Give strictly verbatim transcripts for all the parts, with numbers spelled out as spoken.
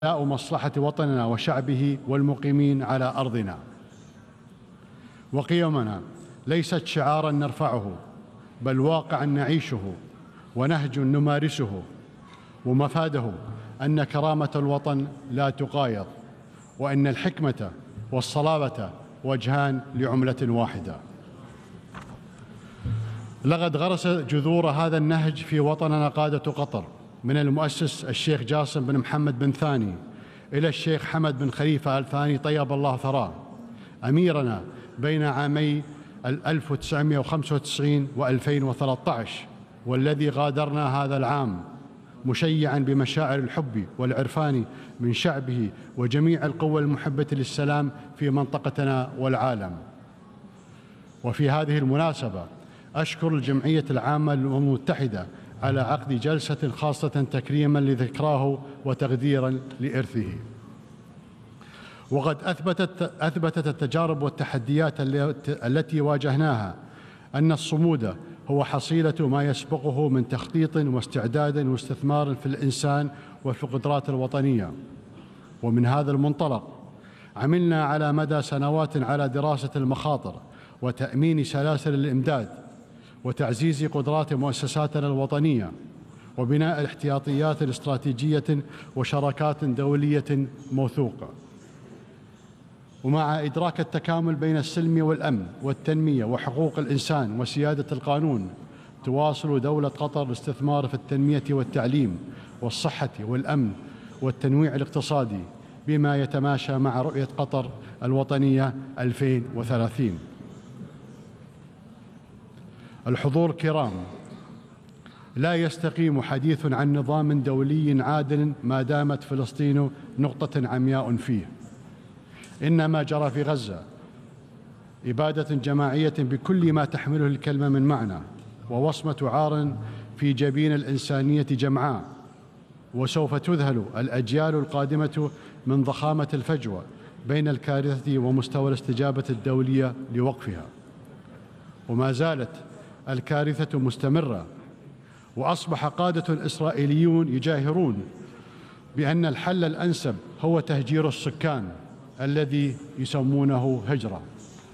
مصلحة وطننا وشعبه والمقيمين على أرضنا. وقيمنا ليست شعاراً نرفعه، بل واقعاً نعيشه ونهج نمارسه، ومفاده أن كرامة الوطن لا تقايض، وأن الحكمة والصلابة وجهان لعملة واحدة. لقد غرس جذور هذا النهج في وطننا قادة قطر، من المؤسس الشيخ جاسم بن محمد بن ثاني إلى الشيخ حمد بن خليفة آل ثاني طيب الله ثراه، أميرنا بين عامي ألف وتسعمائة وخمسة وتسعين وألفين وثلاثة عشر، والذي غادرنا هذا العام مشيعاً بمشاعر الحب والعرفان من شعبه وجميع القوى المحبة للسلام في منطقتنا والعالم. وفي هذه المناسبة أشكر الجمعية العامة المتحدة على عقد جلسة خاصة تكريماً لذكراه وتقديراً لإرثه. وقد أثبتت أثبتت التجارب والتحديات التي واجهناها أن الصمود هو حصيلة ما يسبقه من تخطيط واستعداد واستثمار في الإنسان وفي القدرات الوطنية. ومن هذا المنطلق عملنا على مدى سنوات على دراسة المخاطر وتأمين سلاسل الإمداد وتعزيز قدرات مؤسساتنا الوطنية وبناء الاحتياطيات الاستراتيجية وشراكات دولية موثوقة. ومع إدراك التكامل بين السلم والأمن والتنمية وحقوق الإنسان وسيادة القانون، تواصل دولة قطر الاستثمار في التنمية والتعليم والصحة والأمن والتنويع الاقتصادي بما يتماشى مع رؤية قطر الوطنية ألفين وثلاثين. الحضور الكرام، لا يستقيم حديث عن نظام دولي عادل ما دامت فلسطين نقطة عمياء فيه. إن ما جرى في غزة إبادة جماعية بكل ما تحمله الكلمة من معنى، ووصمة عار في جبين الإنسانية جمعاء، وسوف تذهل الأجيال القادمة من ضخامة الفجوة بين الكارثة ومستوى الاستجابة الدولية لوقفها. وما زالت الكارثة مستمرة، وأصبح قادة إسرائيليون يجاهرون بأن الحل الأنسب هو تهجير السكان الذي يسمونه هجرة.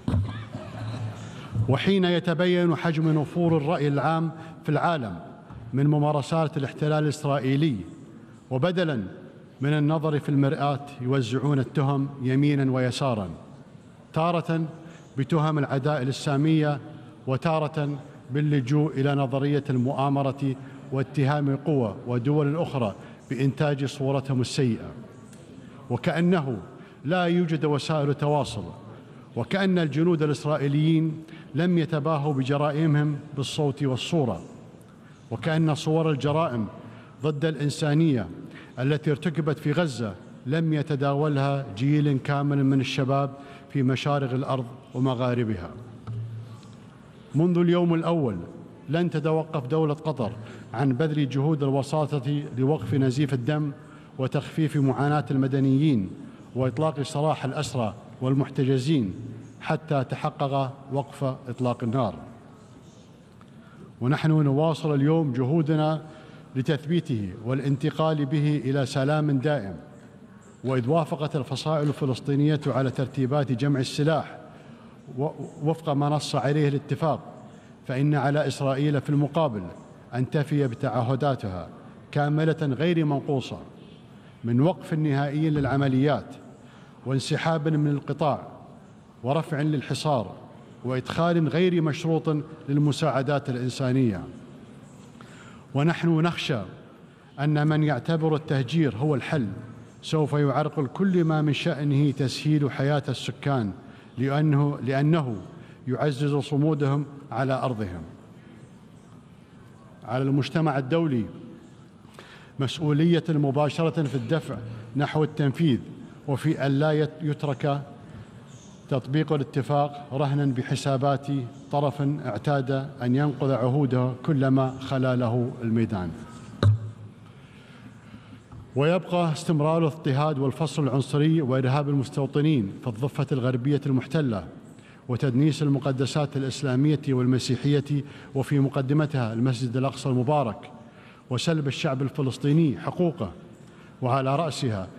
وحين يتبين حجم نفور الرأي العام في العالم من ممارسات الاحتلال الإسرائيلي، وبدلاً من النظر في المرآة يوزعون التهم يميناً ويساراً، تارة بتهم العداء السامية، وتارة باللجوء إلى نظرية المؤامرة واتهام قوى ودول أخرى بإنتاج صورتهم السيئة، وكأنه لا يوجد وسائل تواصل، وكأن الجنود الإسرائيليين لم يتباهوا بجرائمهم بالصوت والصورة، وكأن صور الجرائم ضد الإنسانية التي ارتكبت في غزة لم يتداولها جيل كامل من الشباب في مشارق الأرض ومغاربها. منذ اليوم الأول لن تتوقف دولة قطر عن بذل جهود الوساطة لوقف نزيف الدم وتخفيف معاناة المدنيين وإطلاق سراح الأسرى والمحتجزين حتى تحقق وقف إطلاق النار. ونحن نواصل اليوم جهودنا لتثبيته والانتقال به إلى سلام دائم. وإذ وافقت الفصائل الفلسطينية على ترتيبات جمع السلاح وفق ما نص عليه الاتفاق، فإن على إسرائيل في المقابل أن تفي بتعهداتها كاملة غير منقوصة من وقف نهائي للعمليات وانسحاب من القطاع ورفع للحصار وإدخال غير مشروط للمساعدات الإنسانية. ونحن نخشى أن من يعتبر التهجير هو الحل سوف يعرقل كل ما من شأنه تسهيل حياة السكان، لأنه, لأنه يعزز صمودهم على أرضهم. على المجتمع الدولي مسؤولية مباشرة في الدفع نحو التنفيذ، وفي أن لا يترك تطبيق الاتفاق رهنا بحسابات طرف اعتاد أن ينقض عهوده كلما خلا له الميدان. ويبقى استمرار الاضطهاد والفصل العنصري وإرهاب المستوطنين في الضفة الغربية المحتلة وتدنيس المقدسات الإسلامية والمسيحية، وفي مقدمتها المسجد الأقصى المبارك، وسلب الشعب الفلسطيني حقوقه، وعلى رأسها